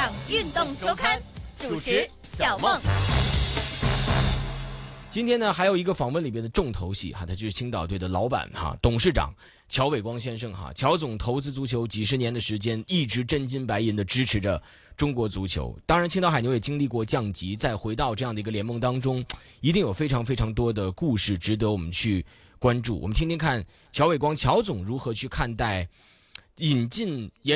上运动周刊，主持小梦。 今天呢，还有一个访问里边的重头戏哈，他就是青岛队的老板哈，董事长乔伟光先生哈。乔总投资足球几十年的时间，一直真金白银的支持着中国足球。当然，青岛海牛也经历过降级，再回到这样的一个联盟当中，一定有非常非常多的故事值得我们去关注。我们听听看乔伟光乔总如何去看待引进